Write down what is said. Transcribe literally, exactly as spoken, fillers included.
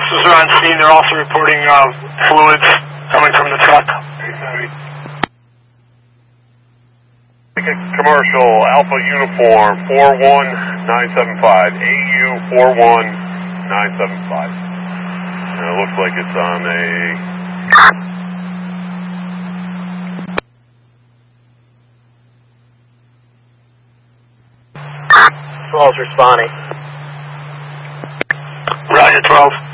officers are on scene. They're also reporting uh, fluids coming from the truck. Commercial Alpha Uniform four one nine seven five, A U four one nine seven five. And it looks like it's on a... twelve's responding. Roger, twelve.